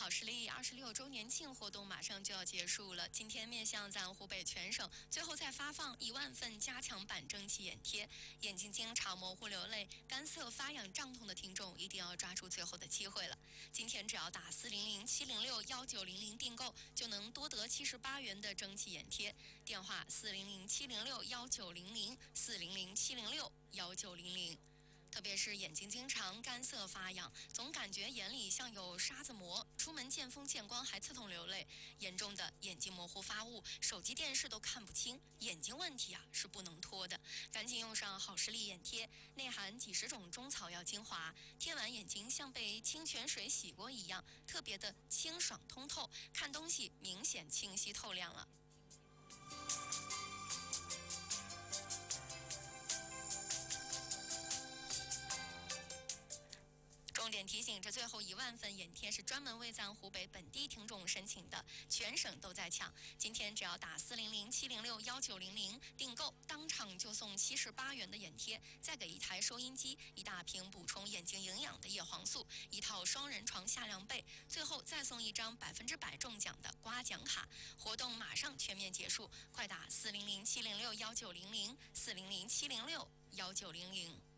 好视力26周年庆活动马上就要结束了，今天面向咱湖北全省，最后再发放1万份加强版蒸汽眼贴。眼睛经常模糊流泪、干涩发痒胀痛的听众，一定要抓住最后的机会了。今天只要打400-706-1900订购，就能多得78元的蒸汽眼贴。电话400-706-1900，400-706-1900。特别是眼睛经常干涩发痒，总感觉眼里像有沙子膜，出门见风见光还刺痛流泪，严重的眼睛模糊发雾，手机电视都看不清，眼睛问题是不能拖的。赶紧用上好视力眼贴，内含几十种中草药精华，贴完眼睛像被清泉水洗过一样，特别的清爽通透，看东西明显清晰透亮了。重点提醒，这最后1万份眼贴是专门为咱湖北本地听众申请的，全省都在抢。今天只要打400-706-1900订购，当场就送78元的眼贴，再给1台收音机、1大瓶补充眼睛营养的叶黄素、1套双人床下量被，最后再送1张100%中奖的刮奖卡。活动马上全面结束，快打400-706-1900，400-706-1900。